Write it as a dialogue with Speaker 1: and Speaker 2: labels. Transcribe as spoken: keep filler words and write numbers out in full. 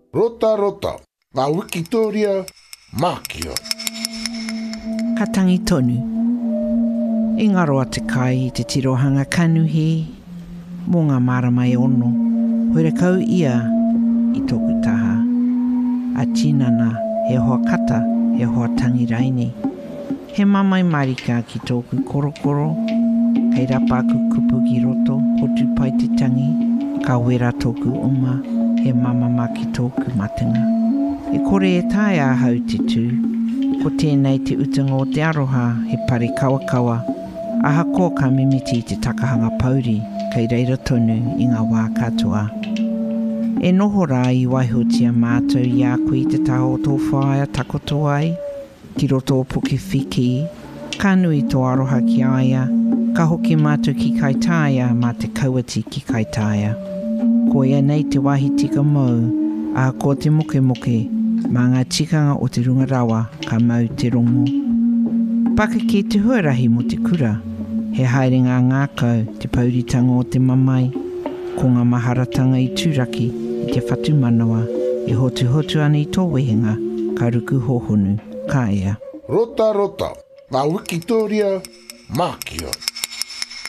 Speaker 1: Rota rota, ngā Wikitoria Mākia.
Speaker 2: Ka tangi tonu. I ngaroa te kai i te tirohanga kanuhi, mō ngā maramai ono, hoere kau ia i tōku taha. A tinana he hoa kata, he hoa tangi raini. He mamai marika ki tōku korokoro, kei rapa aku kupu ki roto, hotu pai te tangi, ka wera tōku uma, he mamama ki tōku matinga. E kore e tae a hau te tū, ko tēnei te utanga o te aroha, he pare kawakawa, aha ko ka mimiti te takahanga pauri, kei reira tonu i ngā wā katoa. E noho rā i waihotia mātou i a koe te taho tō whaia takoto ai, ki roto o puke whiki, ka nui tō aroha ki aia, ka hoki mātou ki kai tāia mā te kauati ki kai tāia. Ko ia nei te wahi tika mau, a ko te moke moke, mā ngā tikanga o te runga rawa ka mau te rongo. Paka ki te huarahi mo te kura, he haerenga ngākau te pauritanga o te mamai, ko ngā maharatanga i tūraki i te whatu manawa, e hotu hotu ana i tō wehenga, ka ruku hohonu, ka ea.
Speaker 1: Rota rota, ngā Wikitoria Mākia.